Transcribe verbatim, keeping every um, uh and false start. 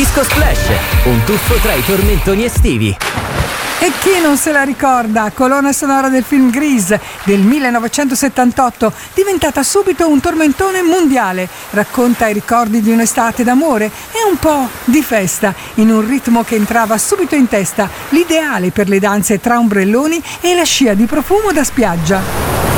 Disco Splash, un tuffo tra i tormentoni estivi. E chi non se la ricorda? Colonna sonora del film Grease del millenovecentosettantotto, diventata subito un tormentone mondiale. Racconta i ricordi di un'estate d'amore e un po' di festa, in un ritmo che entrava subito in testa, l'ideale per le danze tra ombrelloni e la scia di profumo da spiaggia.